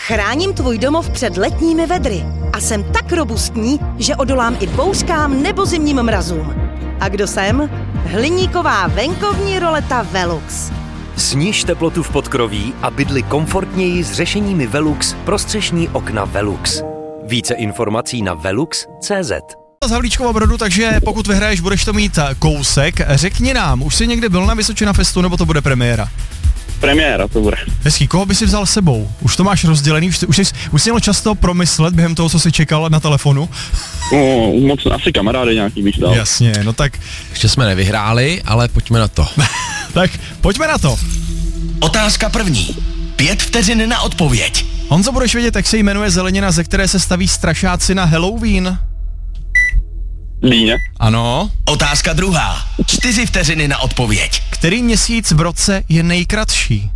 Chráním tvůj domov před letními vedry a jsem tak robustní, že odolám i bouřkám nebo zimním mrazům. A kdo jsem? Hliníková venkovní roleta Velux. Sníž teplotu v podkroví a bydli komfortněji s řešeními Velux prostřešní okna Velux. Více informací na velux.cz. Z Havlíčkova Brodu, takže pokud vyhraješ, budeš to mít kousek. Řekni nám, už jsi někde byl na Vysočina Festu, nebo to bude premiéra? Premiéra to bude. Hezký, koho by si vzal s sebou? Už to máš rozdělený? Už jsi měl často promyslet během toho, co jsi čekal na telefonu? No, moc asi kamarády nějaký bych dal. Jasně, no tak... Ještě jsme nevyhráli, ale pojďme na to. Tak, pojďme na to. Otázka první. 5 vteřin na odpověď. Honzo, budeš vědět, jak se jmenuje zelenina, ze které se staví strašáci na Halloween? Líně. Ano. Otázka druhá. 4 vteřiny na odpověď. Který měsíc v roce je nejkratší?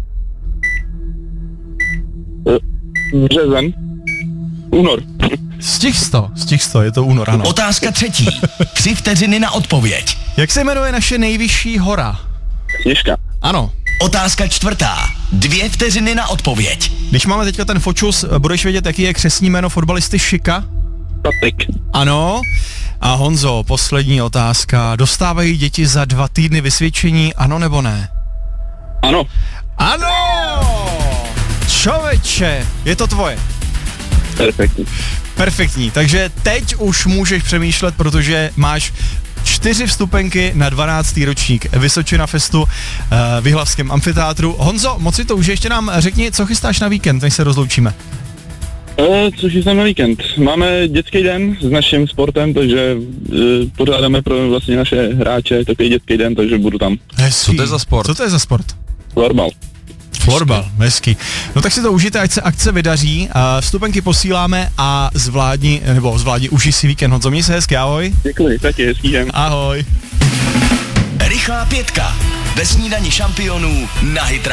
Březen. Únor. Z těch 100, je to únor, ano. Otázka třetí. 3 vteřiny na odpověď. Jak se jmenuje naše nejvyšší hora? Sněžka. Ano. Otázka čtvrtá. 2 vteřiny na odpověď. Když máme teďka ten fočus, budeš vědět, jaký je křestní jméno fotbalisty Šika? Patrik. Ano. A Honzo, poslední otázka. Dostávají děti za 2 týdny vysvědčení, ano nebo ne? Ano. Ano! Čověče, je to tvoje. Perfektní. Perfektní, takže teď už můžeš přemýšlet, protože máš 4 vstupenky na 12. ročník Vysočina Festu v Jihlavském amfiteátru. Honzo, moc si to už ještě nám řekni, co chystáš na víkend, než se rozloučíme. Což jsem na víkend. Máme dětský den s naším sportem, takže pořádáme pro vlastně naše hráče takový dětský den, takže budu tam. Hezký. Co to je za sport? Co to je za sport? Florbal. Florbal, hezký. No tak si to užijte, ať se akce vydaří. Vstupenky posíláme a zvládni, užij si víkend. Honzo, měj se hezky, ahoj. Děkuji, taky hezký den. Ahoj. Rychlá pětka. Ve snídani šampionů na Hit